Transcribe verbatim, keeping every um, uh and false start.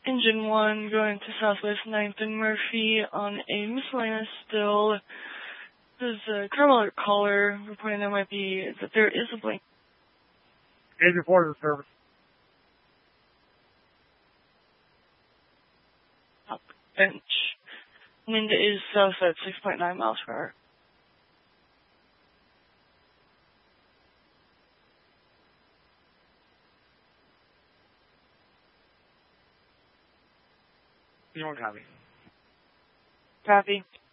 Engine one going to Southwest ninth and Murphy on a miscellaneous still. There's a Carmel alert caller reporting there might be, that there is a blink. Engine four is in service. Up bench. Wind is south at six point nine miles per hour. You don't copy. Copy.